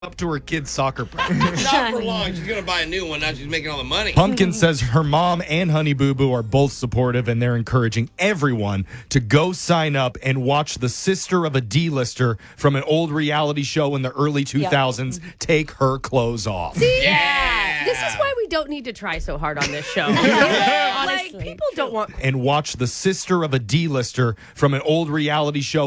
up to her kid's soccer practice. Not for long. She's going to buy a new one. Now she's making all the money. Pumpkin says her mom and Honey Boo Boo are both supportive, and they're encouraging everyone to go sign up and watch the sister of a D-lister from an old reality show in the early 2000s take her clothes off. Yeah. This is why we don't need to try so hard on this show. Honestly. Like, people don't want And watch the sister of a D-lister from an old reality show